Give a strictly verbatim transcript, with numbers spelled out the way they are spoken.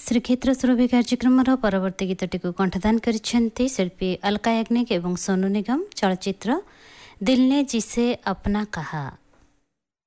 श्रीक्षेत्र सुरभि कार्यक्रम परवर्ती गीतटी को कंठदान करिसेंती शिल्पी अलका याग्निक एवं सोनू निगम। चलचित्र दिल ने जिसे अपना कहा।